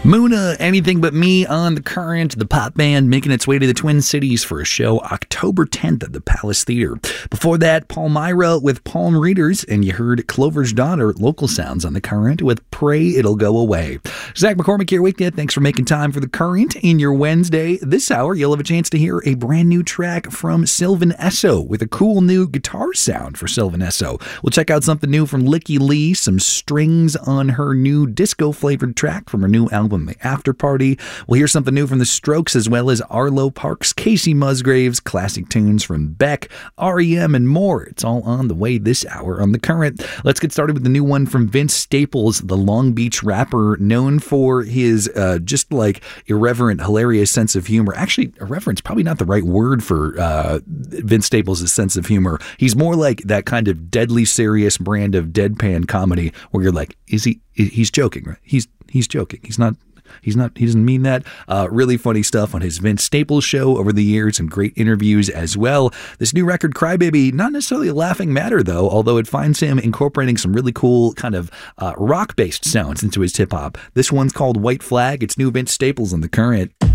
Muna, Anything But Me on The Current, the pop band making its way to the Twin Cities for a show October 10th at the Palace Theater. Before that, Palmyra with Palm Readers, and you heard Clover's Daughter, Local Sounds on The Current with Pray It'll Go Away. Zach McCormick here with you. Thanks for making time for The Current in your Wednesday. This hour, you'll have a chance to hear a brand new track from Sylvan Esso with a cool new guitar sound for Sylvan Esso. We'll check out something new from Lykke Li, some strings on her new disco-flavored track from her new album, The After Party. We'll hear something new from The Strokes, as well as Arlo Parks, Casey Musgraves, classic tunes from Beck, REM, and more. It's all on the way this hour on The Current. Let's get started with the new one from Vince Staples, the Long Beach rapper known for his just like irreverent, hilarious sense of humor. Actually, irreverent's probably not the right word for Vince Staples' sense of humor. He's more like that kind of deadly serious brand of deadpan comedy where you're like, he's joking, right? He's joking. He doesn't mean that. Really funny stuff on his Vince Staples show over the years, and great interviews as well. This new record, Crybaby, not necessarily a laughing matter though, although it finds him incorporating some really cool kind of rock-based sounds into his hip-hop. This one's called White Flag. It's new Vince Staples on The Current.